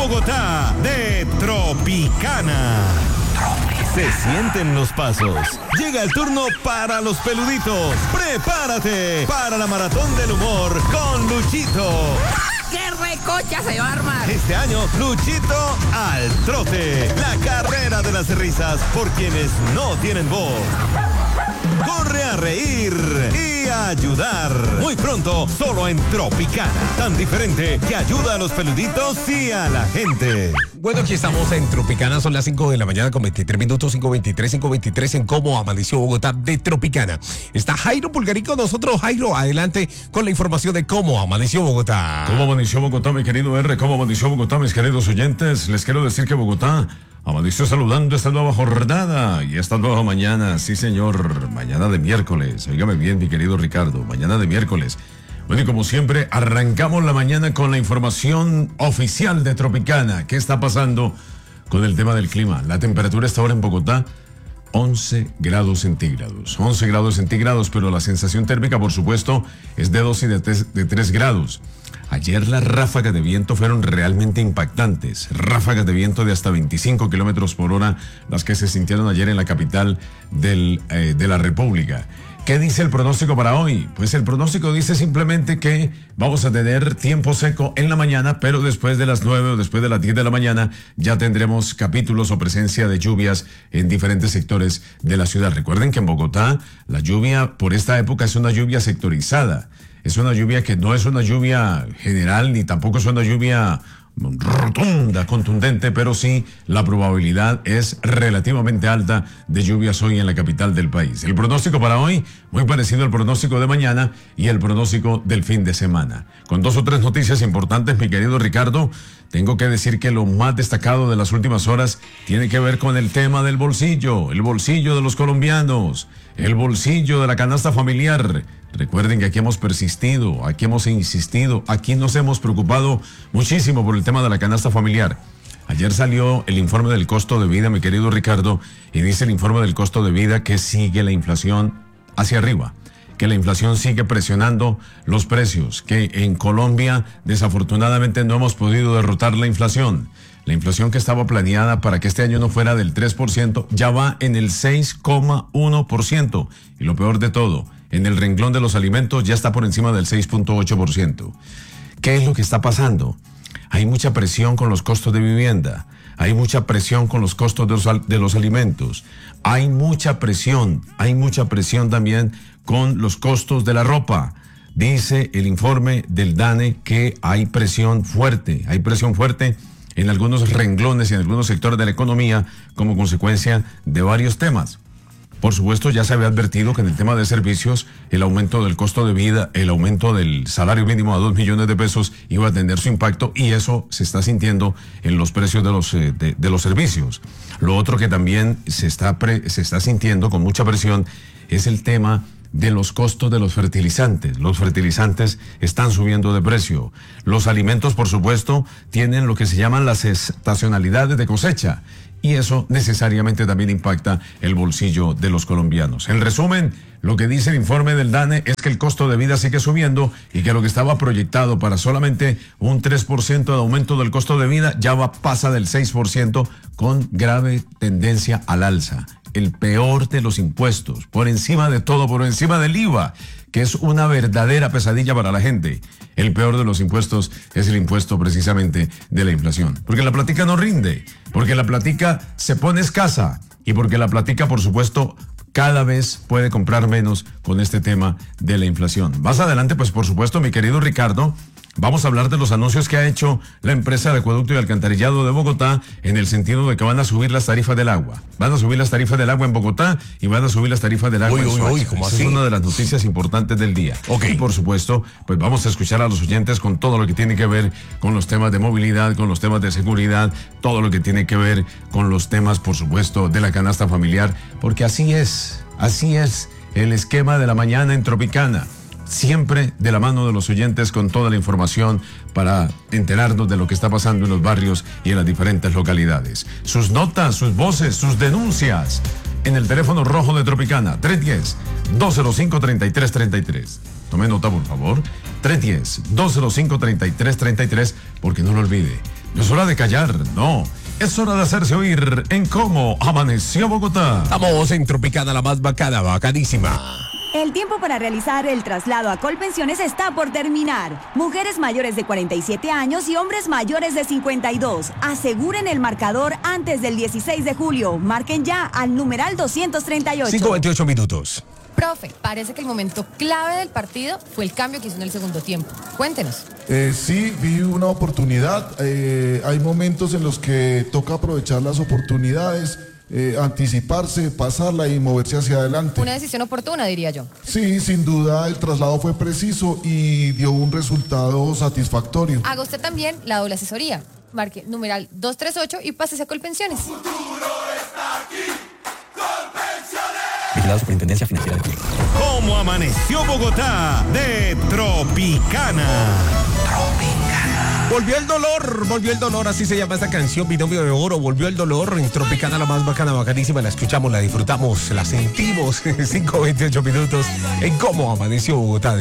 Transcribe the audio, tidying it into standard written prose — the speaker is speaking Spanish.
Bogotá de Tropicana. Se sienten los pasos. Llega el turno para los peluditos. Prepárate para la maratón del humor con Luchito. ¡Qué recocha se va a armar! Este año, Luchito al trote. La carrera de las risas por quienes no tienen voz. Corre a reír y a ayudar. Muy pronto, solo en Tropicana. Tan diferente que ayuda a los peluditos y a la gente. Bueno, aquí estamos en Tropicana, son las 5 de la mañana con 23 minutos, 5:23 en Cómo Amaneció Bogotá de Tropicana. Está Jairo Pulgarí con nosotros. Jairo, adelante con la información de Cómo Amaneció Bogotá. ¿Cómo amaneció Bogotá, mi querido R? ¿Cómo amaneció Bogotá, mis queridos oyentes? Les quiero decir que Bogotá amaneció saludando esta nueva jornada y esta nueva mañana. Sí, señor, mañana de miércoles. Óigame bien, mi querido Ricardo, mañana de miércoles. Bueno, y como siempre, arrancamos la mañana con la información oficial de Tropicana. ¿Qué está pasando con el tema del clima? La temperatura está ahora en Bogotá 11 grados centígrados. 11 grados centígrados, pero la sensación térmica, por supuesto, es de 2 y de 3 grados. Ayer las ráfagas de viento fueron realmente impactantes. Ráfagas de viento de hasta 25 kilómetros por hora, las que se sintieron ayer en la capital de la República. ¿Qué dice el pronóstico para hoy? Pues el pronóstico dice simplemente que vamos a tener tiempo seco en la mañana, pero después de las 9 o después de las 10 de la mañana ya tendremos capítulos o presencia de lluvias en diferentes sectores de la ciudad. Recuerden que en Bogotá la lluvia por esta época es una lluvia sectorizada. Es una lluvia que no es una lluvia general ni tampoco es una lluvia rotunda, contundente, pero sí la probabilidad es relativamente alta de lluvias hoy en la capital del país. El pronóstico para hoy, muy parecido al pronóstico de mañana y el pronóstico del fin de semana. Con 2 o 3 noticias importantes, mi querido Ricardo, tengo que decir que lo más destacado de las últimas horas tiene que ver con el tema del bolsillo, el bolsillo de los colombianos, el bolsillo de la canasta familiar. Recuerden que aquí hemos persistido, aquí hemos insistido, aquí nos hemos preocupado muchísimo por el tema de la canasta familiar. Ayer salió el informe del costo de vida, mi querido Ricardo, y dice el informe del costo de vida que sigue la inflación hacia arriba, que la inflación sigue presionando los precios, que en Colombia desafortunadamente no hemos podido derrotar la inflación. La inflación que estaba planeada para que este año no fuera del 3%, ya va en el 6,1%. Y lo peor de todo, en el renglón de los alimentos ya está por encima del 6,8%. ¿Qué es lo que está pasando? Hay mucha presión con los costos de vivienda, hay mucha presión con los costos de los alimentos, hay mucha presión también con los costos de la ropa. Dice el informe del DANE que hay presión fuerte en algunos renglones y en algunos sectores de la economía como consecuencia de varios temas. Por supuesto, ya se había advertido que en el tema de servicios, el aumento del costo de vida, el aumento del salario mínimo a 2 millones de pesos iba a tener su impacto y eso se está sintiendo en los precios de los servicios. Lo otro que también se está sintiendo con mucha presión es el tema de los costos de los fertilizantes. Los fertilizantes están subiendo de precio. Los alimentos, por supuesto, tienen lo que se llaman las estacionalidades de cosecha. Y eso necesariamente también impacta el bolsillo de los colombianos. En resumen, lo que dice el informe del DANE es que el costo de vida sigue subiendo y que lo que estaba proyectado para solamente un 3% de aumento del costo de vida ya pasa del 6% con grave tendencia al alza. El peor de los impuestos, por encima de todo, por encima del IVA, que es una verdadera pesadilla para la gente. El peor de los impuestos es el impuesto precisamente de la inflación. Porque la plática no rinde, porque la plática se pone escasa y porque la plática, por supuesto, cada vez puede comprar menos con este tema de la inflación. Más adelante, pues por supuesto, mi querido Ricardo, vamos a hablar de los anuncios que ha hecho la empresa de acueducto y alcantarillado de Bogotá en el sentido de que van a subir las tarifas del agua. Van a subir las tarifas del agua en Bogotá y van a subir las tarifas del agua en Soacha. ¿Cómo así? así? Es una de las noticias importantes del día. Okay. Y por supuesto, pues vamos a escuchar a los oyentes con todo lo que tiene que ver con los temas de movilidad, con los temas de seguridad, todo lo que tiene que ver con los temas, por supuesto, de la canasta familiar, porque así es el esquema de la mañana en Tropicana. Siempre de la mano de los oyentes con toda la información para enterarnos de lo que está pasando en los barrios y en las diferentes localidades. Sus notas, sus voces, sus denuncias en el teléfono rojo de Tropicana, 310-205-3333. Tome nota, por favor. 310-205-3333, porque no lo olvide. No es hora de callar, no. Es hora de hacerse oír en Cómo Amaneció Bogotá. Estamos en Tropicana, la más bacana, bacanísima. El tiempo para realizar el traslado a Colpensiones está por terminar. Mujeres mayores de 47 años y hombres mayores de 52. Aseguren el marcador antes del 16 de julio. Marquen ya al numeral 238. 5:28 minutos. Profe, parece que el momento clave del partido fue el cambio que hizo en el segundo tiempo. Cuéntenos. Sí, vi una oportunidad. Hay momentos en los que toca aprovechar las oportunidades, anticiparse, pasarla y moverse hacia adelante. Una decisión oportuna, diría yo. Sí, sin duda el traslado fue preciso y dio un resultado satisfactorio. Haga usted también la doble asesoría. Marque numeral 238 y pásese a Colpensiones. Vigilado Superintendencia Financiera de Colombia. ¿Cómo amaneció Bogotá? De Tropicana. Volvió el dolor, así se llama esta canción, Binomio de Oro, volvió el dolor en Tropicana, la más bacana, bacanísima, la escuchamos, la disfrutamos, la sentimos, 5:28 minutos en Cómo Amaneció Bogotá.